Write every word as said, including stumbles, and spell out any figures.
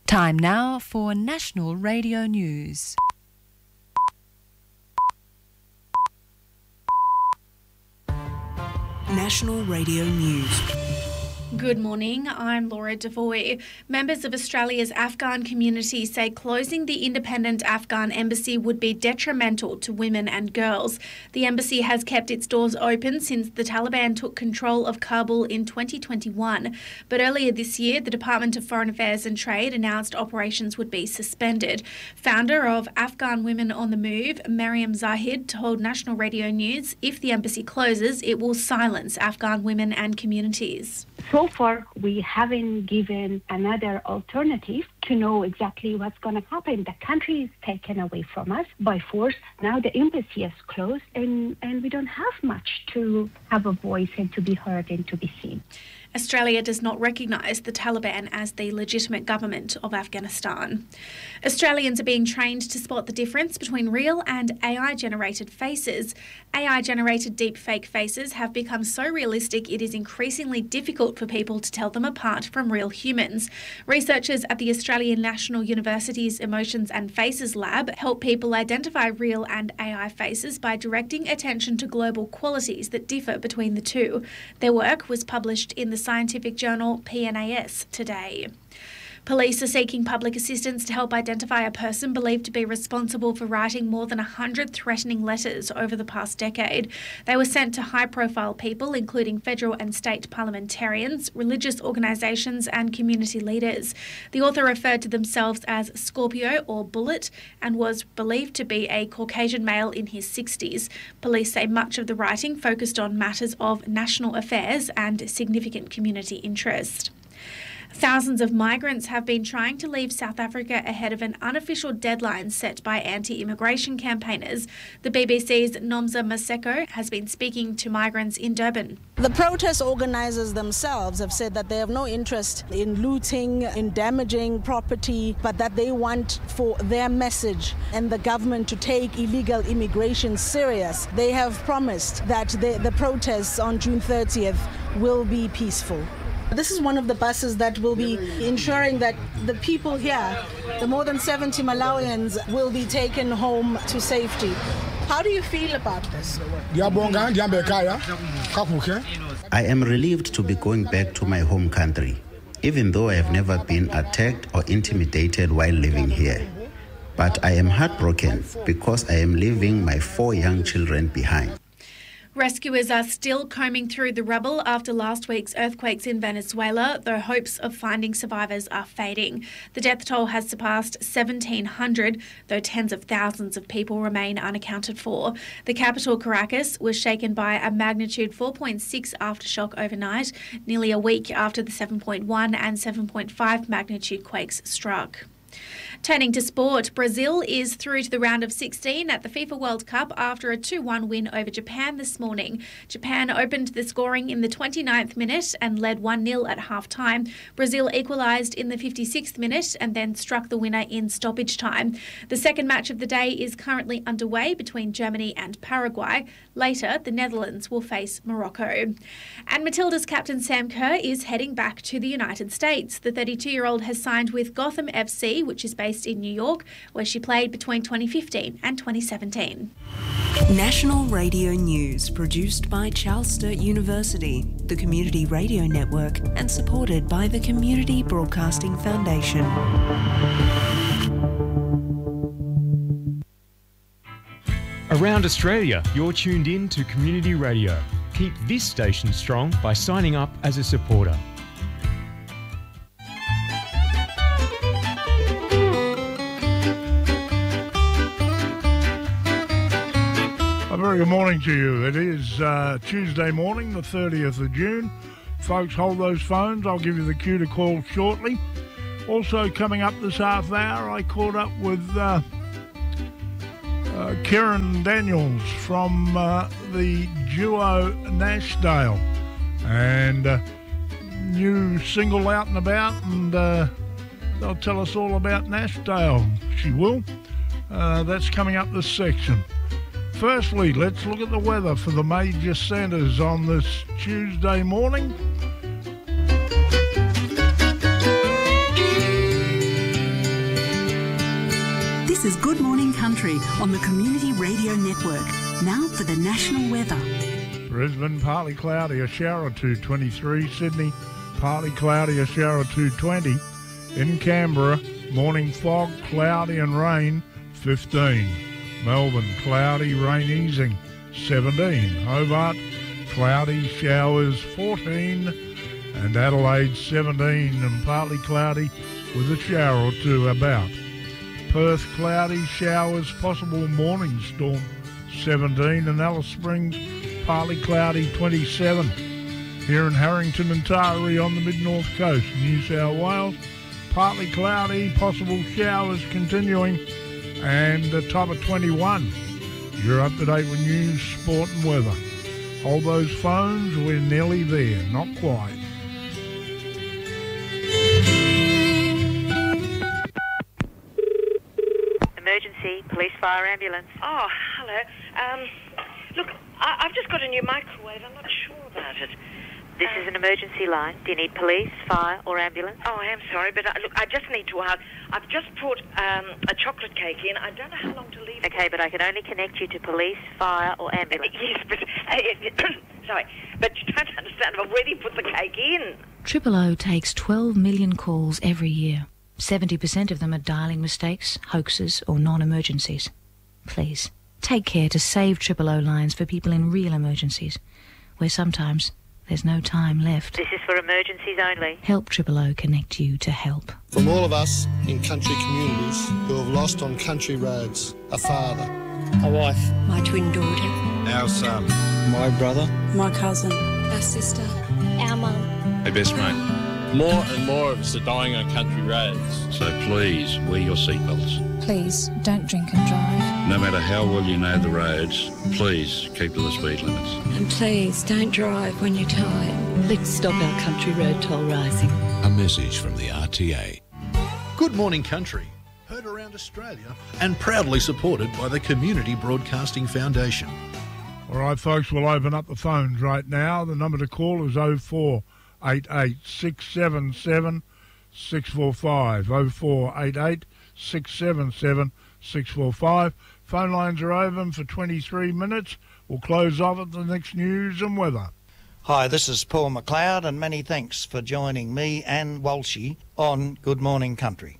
Time now for National Radio News. National Radio News. Good morning, I'm Laura Devoy. Members of Australia's Afghan community say closing the independent Afghan embassy would be detrimental to women and girls. The embassy has kept its doors open since the Taliban took control of Kabul in twenty twenty-one. But earlier this year, the Department of Foreign Affairs and Trade announced operations would be suspended. Founder of Afghan Women on the Move, Mariam Zahid, told National Radio News if the embassy closes, it will silence Afghan women and communities. So far, we haven't given another alternative to know exactly what's going to happen. The country is taken away from us by force. Now the embassy is closed, and, and we don't have much to have a voice and to be heard and to be seen. Australia does not recognise the Taliban as the legitimate government of Afghanistan. Australians are being trained to spot the difference between real and A I-generated faces. A I-generated deepfake faces have become so realistic it is increasingly difficult for people to tell them apart from real humans. Researchers at the Australian National University's Emotions and Faces Lab help people identify real and A I faces by directing attention to global qualities that differ between the two. Their work was published in the scientific journal P N A S today. Police are seeking public assistance to help identify a person believed to be responsible for writing more than one hundred threatening letters over the past decade. They were sent to high-profile people, including federal and state parliamentarians, religious organisations and community leaders. The author referred to themselves as Scorpio or Bullet and was believed to be a Caucasian male in his sixties. Police say much of the writing focused on matters of national affairs and significant community interest. Thousands of migrants have been trying to leave South Africa ahead of an unofficial deadline set by anti-immigration campaigners. The B B C's Nomza Maseko has been speaking to migrants in Durban. The protest organisers themselves have said that they have no interest in looting, in damaging property, but that they want for their message and the government to take illegal immigration serious. They have promised that the, the protests on June thirtieth will be peaceful. This is one of the buses that will be ensuring that the people here, the more than seventy Malawians, will be taken home to safety. How do you feel about this? I am relieved to be going back to my home country, even though I have never been attacked or intimidated while living here. But I am heartbroken because I am leaving my four young children behind. Rescuers are still combing through the rubble after last week's earthquakes in Venezuela, though hopes of finding survivors are fading. The death toll has surpassed seventeen hundred, though tens of thousands of people remain unaccounted for. The capital, Caracas, was shaken by a magnitude four point six aftershock overnight, nearly a week after the seven point one and seven point five magnitude quakes struck. Turning to sport, Brazil is through to the round of sixteen at the FIFA World Cup after a two one win over Japan this morning. Japan opened the scoring in the twenty-ninth minute and led one nil at half-time. Brazil equalised in the fifty-sixth minute and then struck the winner in stoppage time. The second match of the day is currently underway between Germany and Paraguay. Later, the Netherlands will face Morocco. And Matilda's captain Sam Kerr is heading back to the United States. The thirty-two-year-old has signed with Gotham F C, which is based in New York, where she played between twenty fifteen and twenty seventeen. National Radio News, produced by Charles Sturt University, the Community Radio Network, and supported by the Community Broadcasting Foundation. Around Australia, you're tuned in to Community Radio. Keep this station strong by signing up as a supporter. A very good morning to you. It is uh, Tuesday morning, the thirtieth of June. Folks, hold those phones. I'll give you the cue to call shortly. Also coming up this half hour, I caught up with uh, uh, Kieran Daniels from uh, the duo Nashdale. And uh, new single out and about, and uh, they'll tell us all about Nashdale. She will. Uh, that's coming up this section. Firstly, let's look at the weather for the major centres on this Tuesday morning. is Good Morning Country on the Community Radio Network. Now for the national weather. Brisbane, partly cloudy, a shower or two, twenty-three. Sydney, partly cloudy, a shower or two, twenty. In Canberra, morning fog, cloudy and rain, fifteen. Melbourne, cloudy, rain easing, seventeen. Hobart, cloudy, showers, fourteen. And Adelaide, seventeen and partly cloudy with a shower or two about. Perth, cloudy, showers, possible morning storm, seventeen. And Alice Springs, partly cloudy, twenty-seven. Here in Harrington and Taree on the mid-north coast, New South Wales, partly cloudy, possible showers continuing, and a top of twenty-one. You're up to date with news, sport and weather. Hold those phones, we're nearly there, not quite. Emergency, police, fire, ambulance. Oh, hello. Um, look, I- I've just got a new microwave. I'm not sure about it. This um, is an emergency line. Do you need police, fire or ambulance? Oh, I am sorry, but uh, look, I just need to ask. I've just brought um, a chocolate cake in. I don't know how long to leave it. Okay, but I can only connect you to police, fire or ambulance. Uh, yes, but... Uh, sorry, but you don't understand. I've already put the cake in. Triple O takes twelve million calls every year. seventy percent of them are dialing mistakes, hoaxes or non-emergencies. Please, take care to save Triple O lines for people in real emergencies, where sometimes there's no time left. This is for emergencies only. Help Triple O connect you to help. From all of us in country communities who have lost on country roads, a father, a wife, my twin daughter, our son, my brother, my cousin, our sister, our mum, my best mate. More and more of us are dying on country roads. So please, wear your seatbelts. Please, don't drink and drive. No matter how well you know the roads, please keep to the speed limits. And please, don't drive when you're tired. Let's stop our country road toll rising. A message from the R T A. Good Morning Country, heard around Australia and proudly supported by the Community Broadcasting Foundation. All right, folks, we'll open up the phones right now. The number to call is oh four eight eight, six seven seven, six four five, oh four eight eight, six seven seven, six four five. Phone lines are open for twenty-three minutes. We'll close off at the next news and weather. Hi, this is Paul McLeod, and many thanks for joining me and Walshy on Good Morning Country.